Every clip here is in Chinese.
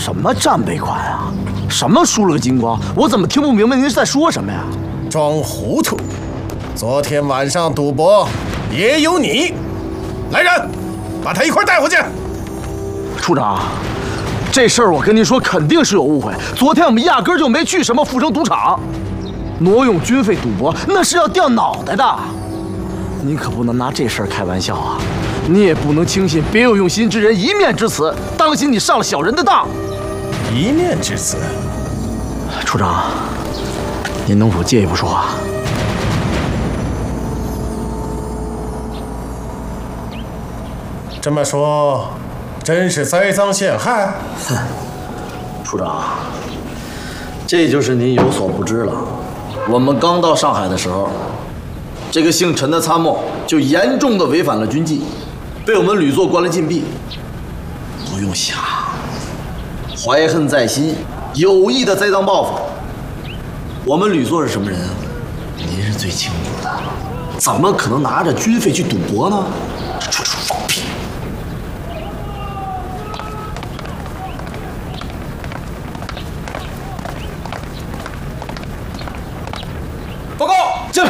什么战备款啊？什么输了个精光？我怎么听不明白您是在说什么呀？ 装糊涂！昨天晚上赌博也有你。来人，把他一块带回去。 处长，这事儿我跟您说，肯定是有误会。昨天我们压根儿就没去什么富城赌场，挪用军费赌博那是要掉脑袋的。您可不能拿这事儿开玩笑啊！你也不能轻信别有用心之人一面之词，当心你上了小人的当。 一面之词。 处长，您能否借一步说话？ 这么说，真是栽赃陷害？ 哼，处长，这就是您有所不知了。我们刚到上海的时候，这个姓陈的参谋就严重的违反了军纪，被我们旅座关了禁闭。不用想，怀恨在心，有意的栽赃报复。我们旅座是什么人啊？您是最清楚的，怎么可能拿着军费去赌博呢？这纯属放屁！ 报告， 进来。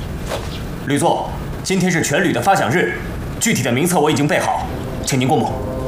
旅座，今天是全旅的发饷日，具体的名册我已经备好，请您过目。